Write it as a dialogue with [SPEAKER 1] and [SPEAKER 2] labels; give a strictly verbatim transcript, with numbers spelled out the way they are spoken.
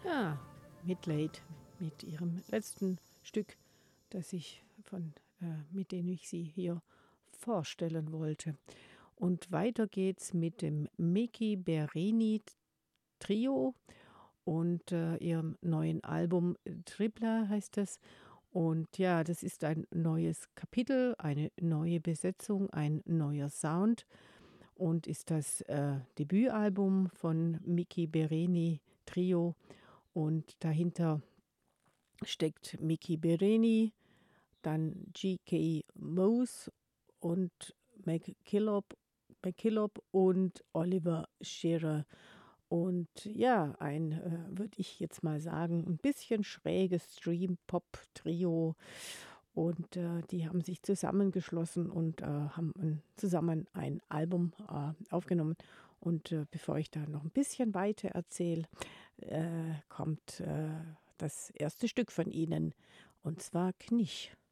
[SPEAKER 1] Ja, Midlade mit ihrem letzten Stück, das ich von äh, mit dem ich Sie hier vorstellen wollte. Und weiter geht's mit dem Miki Berini Trio und, äh, ihrem neuen Album Tripla heißt das. Und ja, das ist ein neues Kapitel, eine neue Besetzung, ein neuer Sound und ist das, äh, Debütalbum von Miki Berini Trio. Und dahinter steckt Miki Berini, dann G K. Mose und McKillop McKillop und Oliver Scherer. Und ja, ein, äh, würde ich jetzt mal sagen, ein bisschen schräges Stream-Pop-Trio. Und, äh, die haben sich zusammengeschlossen und, äh, haben 'n zusammen ein Album, äh, aufgenommen. Und, äh, bevor ich da noch ein bisschen weiter erzähle, äh, kommt, äh, das erste Stück von ihnen, und zwar Knich.